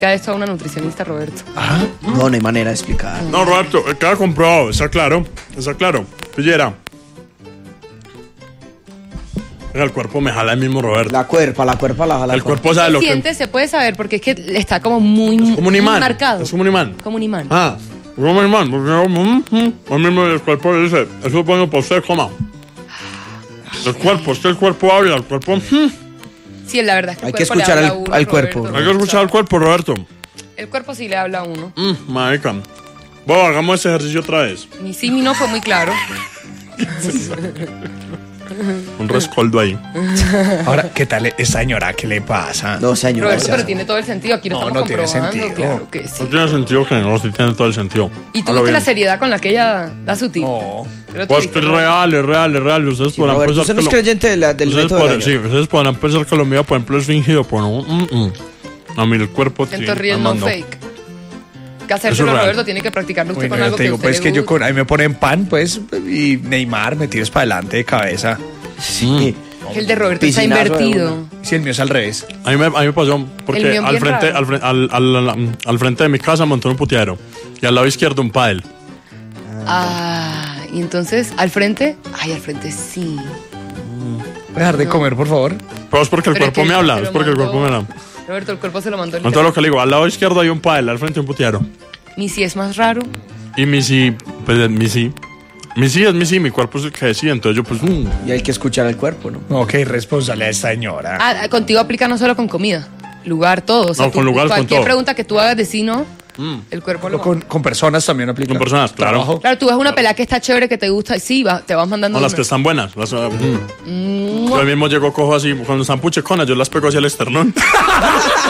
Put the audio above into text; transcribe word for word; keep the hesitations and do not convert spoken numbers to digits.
Ya esto a una nutricionista, Roberto. Ah, no, no hay manera de explicar. No, Roberto, queda comprobado, está claro, está claro. Pillera. El cuerpo me jala el mismo Roberto. La cuerpa, la cuerpa la jala. El cuerpo sabe lo que... Siente, se puede saber porque es que está como muy, Es como un imán. muy marcado. Es como un imán. Como un imán. Ah, como un imán. Porque mm, mm, a mí me- el cuerpo dice, eso es bueno para usted, coma. El cuerpo, es que el cuerpo habla, el cuerpo... mm. Sí, la verdad es que el Hay que cuerpo le escuchar habla al- a uno, al cuerpo. Roberto. Hay que escuchar al cuerpo, Roberto. El cuerpo sí le habla a uno. Mm, marica. Bueno, hagamos ese ejercicio otra vez. Ni sí ni no fue muy claro. Un rescoldo ahí. Ahora, ¿qué tal esta señora? ¿Qué le pasa? No, señor. Roberto, o sea, pero tiene todo el sentido. Aquí lo No, estamos no tiene comprobando. sentido. Claro que sí. No tiene sentido que no, sí tiene todo el sentido. Y tú Hablo viste la bien. seriedad con la que ella da su tip. No. Pero tú Pues viste, que es ¿no? real, es real, es real. Ustedes sí, podrán Roberto, pensar usted no que es lo- creyente de la- del ustedes método de podrán, la sí, llave. ustedes podrán pensar que lo mío, por ejemplo, es fingido, pero no. mm, mm. A mí el cuerpo sí, Siento real, me no mandó. fake. Que Eso hacérselo, es real. Roberto, tiene que practicarlo usted Bueno, con yo algo te que a digo, usted pues le que yo guste. con, ahí me ponen pan, pues, y Neymar, me tires para adelante de cabeza. Sí. El de Roberto está Piscinazo de invertido. Si el mío es al revés. A mí me, a mí me pasó El porque mío al bien frente, raro. al, fre- al, al, al- al frente de mi casa montó un puteadero y al lado izquierdo un pádel. Ah, y entonces, al frente. Ay, al frente sí. ¿Puedes dejar de comer, por favor? Pero es porque el Pero cuerpo que me se habla, lo es porque el mandó. cuerpo me habla. Roberto, el cuerpo se lo mandó. Con todo lo que le digo, al lado izquierdo hay un pádel, al frente un puteadero. Ni si es más raro. Y mi sí, pues mi sí. Mi sí es mi sí, mi cuerpo es el que decide, entonces yo pues... mm. Y hay que escuchar al cuerpo, ¿no? No, qué irresponsable esta señora. Ah, contigo aplica no solo con comida, lugar, todo. O sea, No, con tú- lugar, con cualquier todo. pregunta que tú hagas de sí, no, el cuerpo lo... con, con personas también aplica. Con personas, claro. Trabajo. Claro, tú ves una pelada que está chévere, que te gusta, y sí, va, te vas mandando No, las una. que están buenas. Las, uh, mm. Yo mismo llego, cojo así, cuando están pucheconas, yo las pego hacia el esternón.